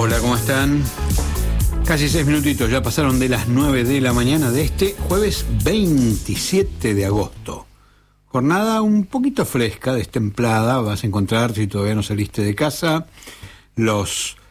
Hola, ¿cómo están? Casi 6 minutitos, ya pasaron de las 9 de la mañana de este jueves 27 de agosto. Jornada un poquito fresca, destemplada, vas a encontrar, si todavía no saliste de casa, los